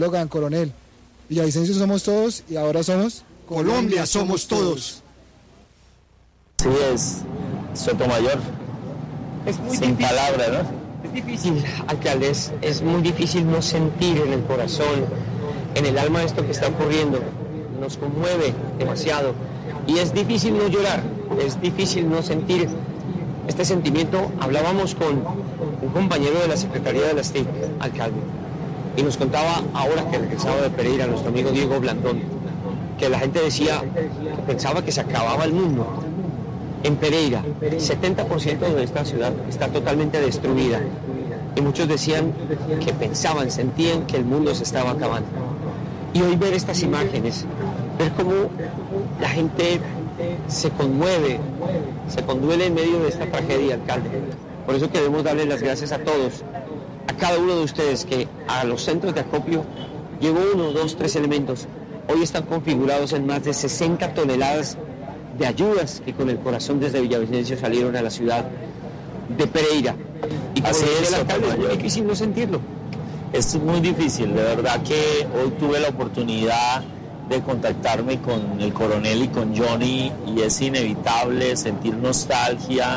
eslogan, coronel. Villavicencio somos todos y ahora somos Colombia somos todos. Sí, es Sotomayor. Es muy sin difícil. palabras, ¿no? Es difícil, alcalde, es muy difícil no sentir en el corazón, en el alma esto que está ocurriendo. Nos conmueve demasiado. Y es difícil no llorar, es difícil no sentir este sentimiento. Hablábamos con un compañero de la Secretaría de las TIC, alcalde, y nos contaba ahora que regresaba de Pereira, nuestro amigo Diego Blandón, que la gente decía que pensaba que se acababa el mundo. En Pereira, 70% de esta ciudad está totalmente destruida. Y muchos decían que pensaban, sentían que el mundo se estaba acabando. Y hoy ver estas imágenes, ver cómo la gente se conmueve, se conduele en medio de esta tragedia, alcalde. Por eso queremos darles las gracias a todos, a cada uno de ustedes que a los centros de acopio llegó 1, 2, 3 elementos. Hoy están configurados en más de 60 toneladas de ayudas que con el corazón desde Villavicencio salieron a la ciudad de Pereira. Y como Así decía es, el alcalde, es muy Sotomayor. difícil no sentirlo. Es muy difícil, de verdad que hoy tuve la oportunidad de contactarme con el coronel y con Johnny y es inevitable sentir nostalgia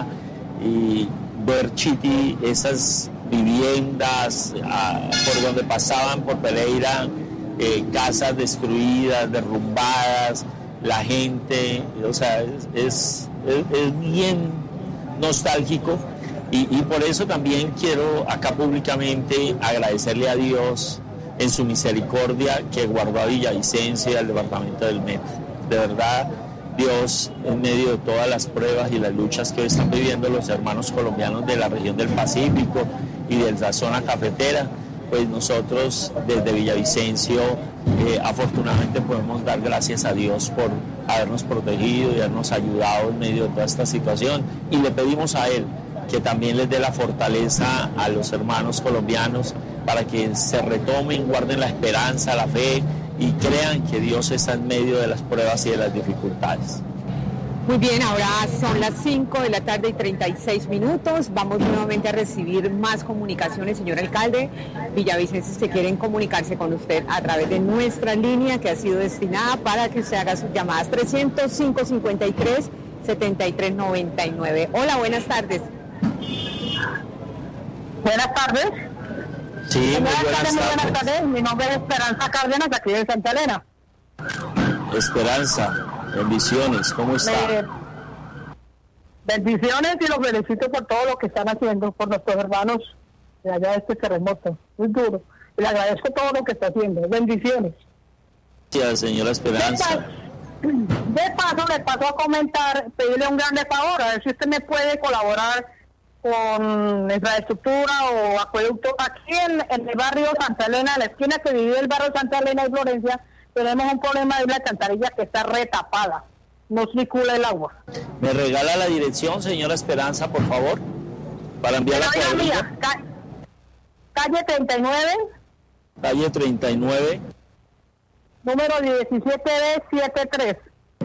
y ver, Chiti, esas viviendas por donde pasaban por Pereira, casas destruidas, derrumbadas, la gente, o sea, es bien nostálgico. Y por eso también quiero acá públicamente agradecerle a Dios en su misericordia que guardó a Villavicencio y al departamento del Meta. De verdad, Dios, en medio de todas las pruebas y las luchas que hoy están viviendo los hermanos colombianos de la región del Pacífico y de la zona cafetera, pues nosotros desde Villavicencio afortunadamente podemos dar gracias a Dios por habernos protegido y habernos ayudado en medio de toda esta situación. Y le pedimos a Él que también les dé la fortaleza a los hermanos colombianos para que se retomen, guarden la esperanza, la fe y crean que Dios está en medio de las pruebas y de las dificultades. Muy bien, ahora son las 5 de la tarde y 36 minutos. Vamos nuevamente a recibir más comunicaciones, señor alcalde. Villavicencio, si quieren comunicarse con usted a través de nuestra línea que ha sido destinada para que usted haga sus llamadas 300-553-7399. Hola, buenas tardes. Buenas tardes. Sí, muy Buenas buenas tardes. tardes. Mi nombre es Esperanza Cárdenas, aquí de Santa Elena. Esperanza, bendiciones, ¿cómo está? Bendiciones y los felicito por todo lo que están haciendo por nuestros hermanos de allá de este terremoto. Muy duro. Y le agradezco todo lo que está haciendo. Bendiciones. Gracias, señora Esperanza. De paso, le paso a comentar, pedirle un grande favor, a ver si usted me puede colaborar con infraestructura o acueducto. Aquí en el barrio Santa Elena, en la esquina que divide el barrio Santa Elena y Florencia, tenemos un problema de una alcantarilla que está retapada, no circula el agua. ¿Me regala la dirección, señora Esperanza, por favor? Para enviar la Pero, cuadrilla. mía, calle 39, Calle 39, número 17B73.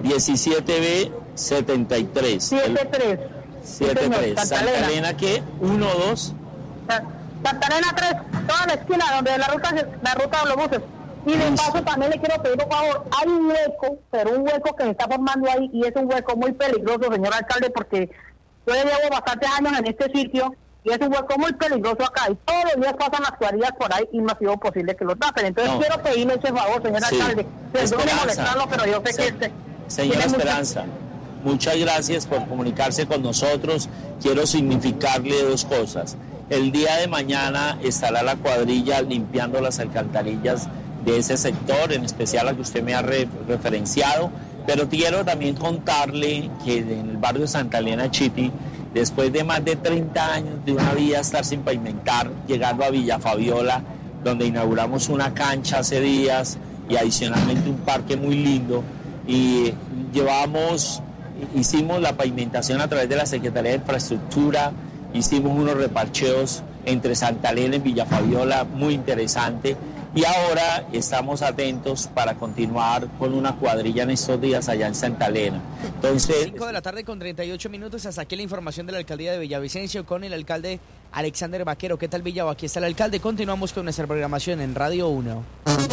17B73. 73. 73. Santa Elena, ¿qué? 1, 2. Santa Elena 3, toda la esquina donde la ruta de los buses. Y de paso también le quiero pedir un favor, hay un hueco, pero un hueco que se está formando ahí y es un hueco muy peligroso, señor alcalde, porque yo llevo bastantes años en este sitio y es un hueco muy peligroso acá y todos los días pasan las cuadrillas por ahí y no ha sido posible que lo tapen. Entonces quiero pedirle ese favor, señor alcalde. Perdone molestarlo, pero yo sé que Señora Esperanza, muchas gracias por comunicarse con nosotros. Quiero significarle dos cosas. El día de mañana estará la cuadrilla limpiando las alcantarillas de ese sector, en especial a que usted me ha referenciado, pero quiero también contarle que en el barrio Santa Elena Chiti, después de más de 30 años de una vía estar sin pavimentar, llegando a Villa Fabiola, donde inauguramos una cancha hace días y adicionalmente un parque muy lindo, y hicimos la pavimentación a través de la Secretaría de Infraestructura, hicimos unos reparcheos entre Santa Elena y Villa Fabiola muy interesante. Y ahora estamos atentos para continuar con una cuadrilla en estos días allá en Santa Elena. Entonces, 5 de la tarde con 38 minutos, hasta aquí la información de la alcaldía de Villavicencio con el alcalde Alexander Vaquero. ¿Qué tal, Villavo? Aquí está el alcalde. Continuamos con nuestra programación en Radio 1.